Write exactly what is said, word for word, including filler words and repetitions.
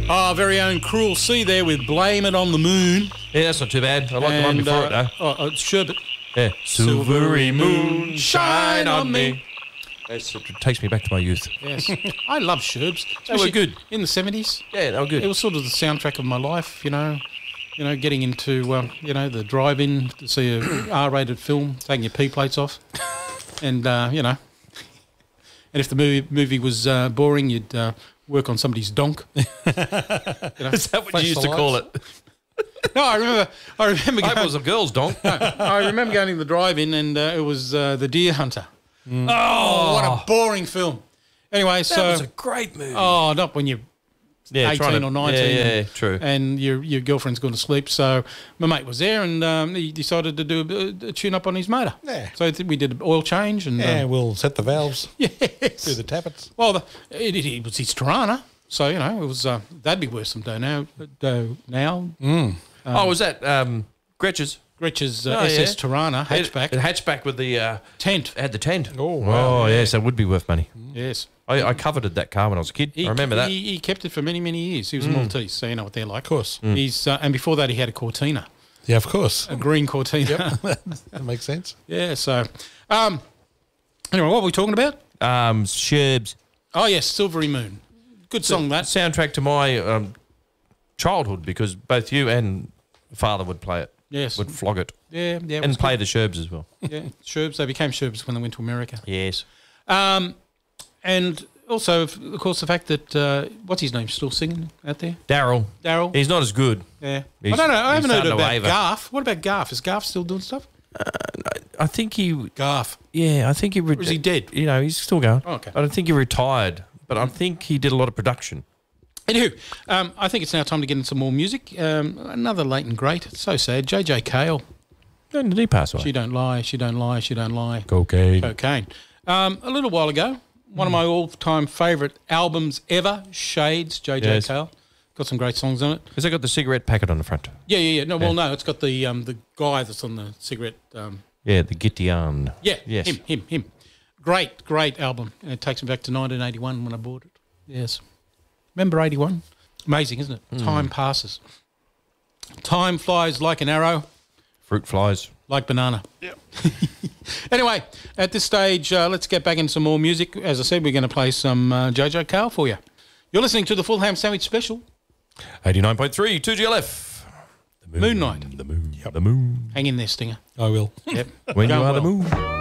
Our very own Cruel Sea there with Blame It on the Moon. Yeah, that's not too bad. I like the one And, before uh, it, though. Oh, oh, it's Sherbet. Yeah. Silvery moon, shine on me. That's, it takes me back to my youth. Yes. I love Sherbs. They were especially good. In the seventies. Yeah, they were good. It was sort of the soundtrack of my life, you know. You know, getting into, um, you know, the drive-in to see a R-rated film, taking your P-plates off. And, uh, you know, and if the movie, movie was uh, boring, you'd uh, work on somebody's donk. You know, Is that what flash you used the to call lights. it? No, I remember. I remember. I Going, was a girl's donk. I remember going to the drive-in, and uh, it was uh, The Deer Hunter. Mm. Oh, what a boring film. Anyway, That so was a great movie. oh, not when you're yeah, trying eighteen to- or nineteen, Yeah, yeah, and, true. and your your girlfriend's gone to sleep. So my mate was there, and um, he decided to do a, a tune-up on his motor. Yeah. So I think we did an oil change, and Yeah, um, we'll set the valves. yes, Do the tappets. well, the, it, it, it was his Tirana, so you know it was uh, that'd be worth some dough now. Dough now. oh, was that um, Gretches? Gretsch's uh, Oh, S S yeah. Tirana hatchback The hatchback with the uh, tent. had the tent. Oh, wow. Oh, yes, that would be worth money. Yes. I, I coveted that car when I was a kid. He, I remember that. He, he kept it for many, many years. He was a Maltese, so you know what they're like. Of course. He's uh, and before that he had a Cortina, Yeah, of course. a green Cortina. That makes sense. Yeah. So, um, anyway, what were we talking about? Um, Sherbs. Oh yes, Silvery Moon. Good song that. Soundtrack to my um, childhood because both you and father would play it. Yes. Would flog it. Yeah, yeah. it And was play the Sherbs as well. good. Yeah, Sherbs. They became Sherbs when they went to America. Yes. Um, and also, of of course, the fact that uh, what's his name still singing out there? Daryl. Daryl. He's not as good. Yeah. He's- I don't know. I he's haven't heard starting to about waver. Garth. What about Garth? Is Garth still doing stuff? I think he. Garth. Yeah, I think he. Re- Or is he dead? You know, he's still going. Oh, okay. I don't think he retired, but I think he did a lot of production. Anywho, um, I think it's now time to get into some more music. Um, another Leighton great. It's so sad. J J Cale. When did he pass away? She don't lie. She don't lie. She don't lie. Cocaine. Cocaine. Um, a little while ago, one of my all-time favourite albums ever, Shades, J J Yes. Cale. Got some great songs on it. Because they got the cigarette packet on the front. Yeah, yeah, yeah. No, well, no, it's got the um, the guy that's on the cigarette. Um, Yeah, the Gideon. yeah, Yes. him, him, him. Great, great album. And it takes me back to nineteen eighty-one when I bought it. Yes. Remember eighty-one? Amazing, isn't it? Time passes. Time flies like an arrow, Fruit flies. like banana. Yeah. Anyway, at this stage, uh, let's get back into some more music. As I said, we're going to play some uh, J J Cale for you. You're listening to the Full Ham Sandwich Special. eighty-nine point three, two G L F. The Moon Night. The moon. The moon. Hang in there, Stinger. I will. Yep. When you Going are the well. moon.